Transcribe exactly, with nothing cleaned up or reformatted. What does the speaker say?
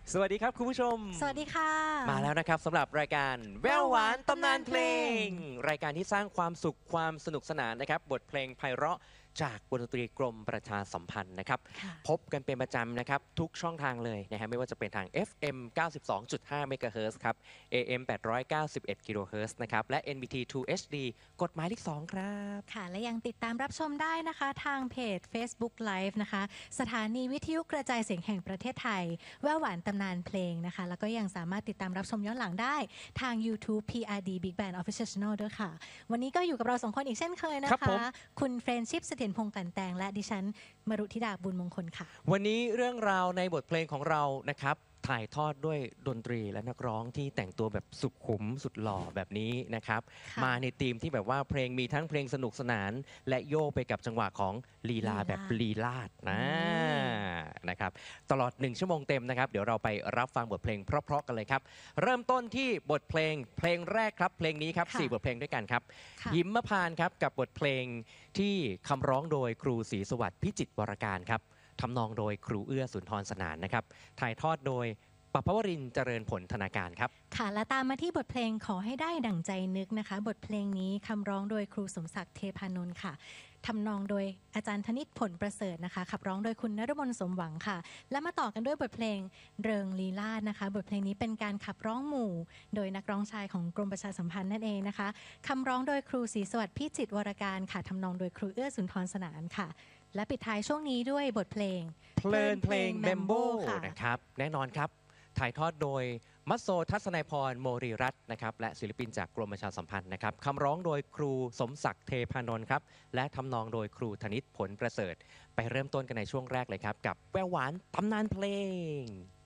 สวัสดีครับคุณผู้ชมสวัสดีค่ะมาแล้วนะครับสำหรับรายการแววหวานตำนานเพลงรายการที่สร้างความสุขความสนุกสนานนะครับบทเพลงไพเราะจากวงดนตรีกรมประชาสัมพันธ์นะครับพบกันเป็นประจำนะครับทุกช่องทางเลยนะฮะไม่ว่าจะเป็นทาง เอฟ เอ็ม เก้าสิบสองจุดห้า เมกะเฮิรตซ์ครับ เอ เอ็ม แปดร้อยเก้าสิบเอ็ด กิโลเฮิรตซ์นะครับและ เอ็น บี ที ทู เอช ดี กฎหมายเลขสองครับค่ะและยังติดตามรับชมได้นะคะทางเพจ Facebook Live นะคะสถานีวิทยุกระจายเสียงแห่งประเทศไทยแววหวานตำนานเพลงนะคะแล้วก็ยังสามารถติดตามรับชมย้อนหลังได้ทาง YouTube พี อาร์ ดี Big Band Official Channel ด้วยค่ะวันนี้ก็อยู่กับเราสองคนอีกเช่นเคยนะคะคุณเฟรนชิพเสถียรพงษ์กันแตงและดิฉันมรุธิดาบุญมงคลค่ะวันนี้เรื่องราวในบทเพลงของเรานะครับถ่ายทอดด้วยดนตรีและนักร้องที่แต่งตัวแบบสุขุมสุดหล่อแบบนี้นะครับมาในธีมที่แบบว่าเพลงมีทั้งเพลงสนุกสนานและโยกไปกับจังหวะของลีลาแบบลีลาดนะนะครับตลอดหนึ่งชั่วโมงเต็มนะครับเดี๋ยวเราไปรับฟังบทเพลงเพราะๆกันเลยครับเริ่มต้นที่บทเพลงเพลงแรกครับเพลงนี้ครับสี่บทเพลงด้วยกันครับยิ้มมะพานครับกับบทเพลงที่คำร้องโดยครูศรีสวัสดิ์พิจิตรวรการครับทำนองโดยครูเอื้อสุนทรสนานนะครับถ่ายทอดโดยปภวรินทร์เจริญผลธนาการครับค่ะและตามมาที่บทเพลงขอให้ได้ดั่งใจนึกนะคะบทเพลงนี้คำร้องโดยครูสมศักดิ์เทพานนท์ค่ะทำนองโดยอาจารย์ธนิตผลประเสริฐนะคะขับร้องโดยคุณนฤมลสมหวังค่ะและมาต่อกันด้วยบทเพลงเริงลีลาศนะคะบทเพลงนี้เป็นการขับร้องหมู่โดยนักร้องชายของกรมประชาสัมพันธ์นั่นเองนะคะคำร้องโดยครูศรีสวัสดิ์พิจิตรวรการค่ะทำนองโดยครูเอื้อสุนทรสนานค่ะและปิดท้ายช่วงนี้ด้วยบทเพลงเพลินเพลงแมมโบนะครับแน่นอนครับถ่ายทอดโดยมัสโซทัศนัยพรโมรีรัตน์นะครับและศิลปินจากกรมประชาสัมพันธ์นะครับคำร้องโดยครูสมศักดิ์เทพานนท์ครับและทำนองโดยครูธนิตผลประเสริฐไปเริ่มต้นกันในช่วงแรกเลยครับกับแววหวานตำนานเพลง